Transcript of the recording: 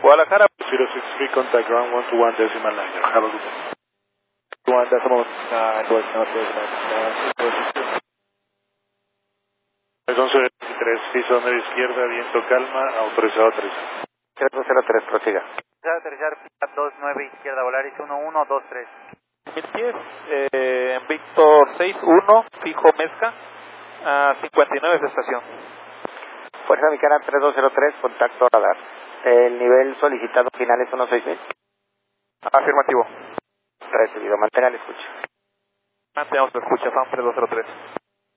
Guadalajara. 063, contact ground 121 decimal 9. Have a good day. 1 decimal 9, Northwest. 1123, piso medio izquierda, viento calma, autorizado a aterrizar. 003, prosiga. Aterrizar, 29, izquierda, Volaris 1123. 1000 pies, Víctor 61, fijo Mezca, a 59 de estación. Fuerza Mexicana 3203, contacto radar. El nivel solicitado final es 16000. Afirmativo. Recibido, mantenga la escucha. Mantenemos la escucha, FAM 3203.